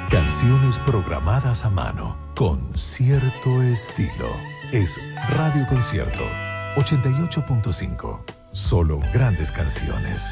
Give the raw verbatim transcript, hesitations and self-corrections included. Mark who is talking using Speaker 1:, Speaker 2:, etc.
Speaker 1: Canciones programadas a mano con cierto estilo. Es Radio Concierto ochenta y ocho punto cinco. Solo grandes canciones.